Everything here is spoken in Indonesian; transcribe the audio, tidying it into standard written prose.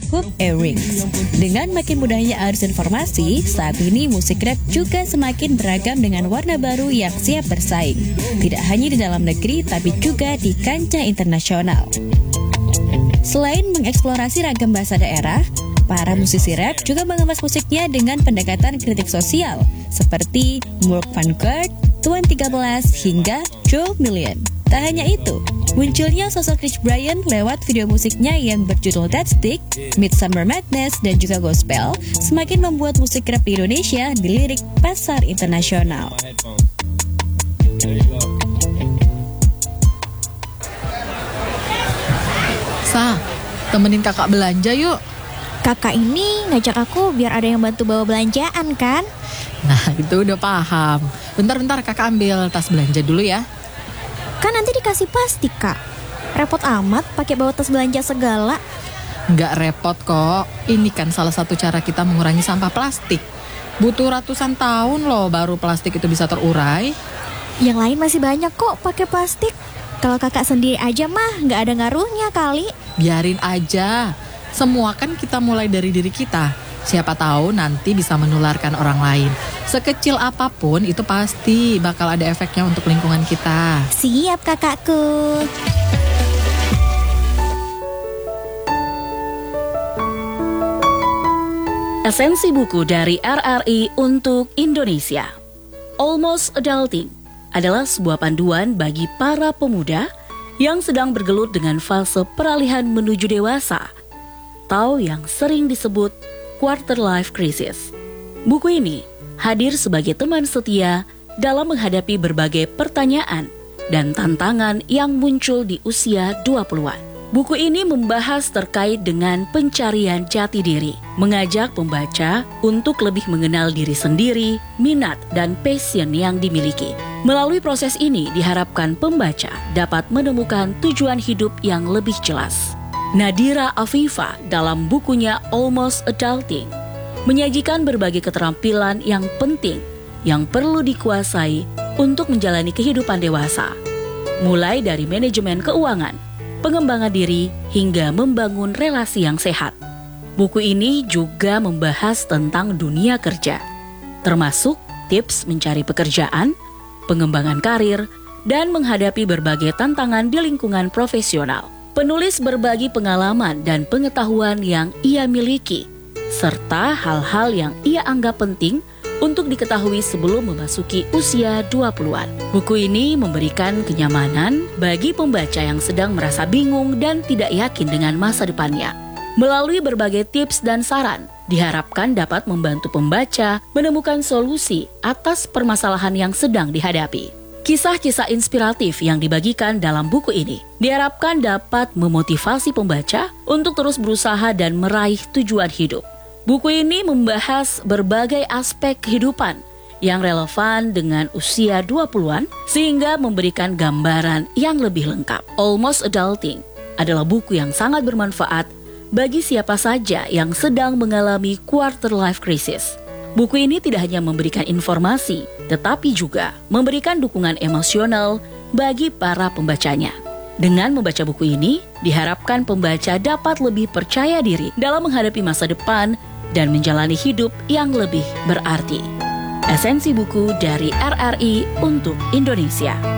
Hoop Earrings. Dengan makin mudahnya arus informasi, saat ini musik rap juga semakin beragam dengan warna baru yang siap bersaing. Tidak hanya di dalam negeri, tapi juga di kancah internasional. Selain mengeksplorasi ragam bahasa daerah, para musisi rap juga mengemas musiknya dengan pendekatan kritik sosial, seperti Murk Vanguard, Tuan 13, hingga Joe Million. Tak hanya itu, munculnya sosok Rich Brian lewat video musiknya yang berjudul Dead Stick, Midsummer Madness, dan juga Gospel semakin membuat musik rap di Indonesia dilirik pasar internasional. Sa, temenin kakak belanja yuk. Kakak ini ngajak aku biar ada yang bantu bawa belanjaan kan? Nah, itu udah paham. Bentar-bentar kakak ambil tas belanja dulu ya. Kan nanti dikasih plastik, Kak. Repot amat pakai bawa tas belanja segala. Nggak repot kok. Ini kan salah satu cara kita mengurangi sampah plastik. Butuh ratusan tahun loh baru plastik itu bisa terurai. Yang lain masih banyak kok pakai plastik. Kalau kakak sendiri aja mah nggak ada ngaruhnya kali. Biarin aja. Semua kan kita mulai dari diri kita. Siapa tahu nanti bisa menularkan orang lain. Sekecil apapun itu pasti bakal ada efeknya untuk lingkungan kita. Siap kakakku. Esensi buku dari RRI untuk Indonesia. Almost Adulting adalah sebuah panduan bagi para pemuda yang sedang bergelut dengan fase peralihan menuju dewasa, atau yang sering disebut quarter life crisis. Buku ini hadir sebagai teman setia dalam menghadapi berbagai pertanyaan dan tantangan yang muncul di usia 20-an. Buku ini membahas terkait dengan pencarian jati diri, mengajak pembaca untuk lebih mengenal diri sendiri, minat dan passion yang dimiliki. Melalui proses ini diharapkan pembaca dapat menemukan tujuan hidup yang lebih jelas. Nadira Afifa dalam bukunya Almost Adulting menyajikan berbagai keterampilan yang penting yang perlu dikuasai untuk menjalani kehidupan dewasa, mulai dari manajemen keuangan, pengembangan diri, hingga membangun relasi yang sehat. Buku ini juga membahas tentang dunia kerja, termasuk tips mencari pekerjaan, pengembangan karir, dan menghadapi berbagai tantangan di lingkungan profesional. Penulis berbagi pengalaman dan pengetahuan yang ia miliki, serta hal-hal yang ia anggap penting untuk diketahui sebelum memasuki usia 20-an. Buku ini memberikan kenyamanan bagi pembaca yang sedang merasa bingung dan tidak yakin dengan masa depannya. Melalui berbagai tips dan saran, diharapkan dapat membantu pembaca menemukan solusi atas permasalahan yang sedang dihadapi. Kisah-kisah inspiratif yang dibagikan dalam buku ini diharapkan dapat memotivasi pembaca untuk terus berusaha dan meraih tujuan hidup. Buku ini membahas berbagai aspek kehidupan yang relevan dengan usia 20-an sehingga memberikan gambaran yang lebih lengkap. Almost Adulting adalah buku yang sangat bermanfaat bagi siapa saja yang sedang mengalami quarter life crisis. Buku ini tidak hanya memberikan informasi, tetapi juga memberikan dukungan emosional bagi para pembacanya. Dengan membaca buku ini, diharapkan pembaca dapat lebih percaya diri dalam menghadapi masa depan dan menjalani hidup yang lebih berarti. Esensi buku dari RRI untuk Indonesia.